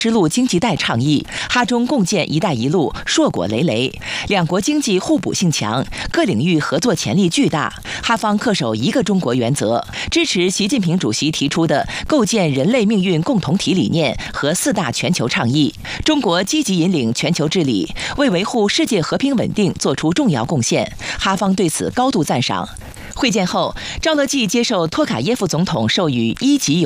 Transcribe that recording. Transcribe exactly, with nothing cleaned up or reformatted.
之路经济带倡议，哈中共建“一带一路”硕果累累，两国经济互补性强，各领域合作潜力巨大。哈方恪守一个中国原则，支持习近平主席提出的构建人类命运共同体理念和四大全球倡议。中国积极引领全球治理，为维护世界和平稳定做出重要贡献，哈方对此高度赞赏。会见后，赵乐际接受托卡耶夫总统授予一级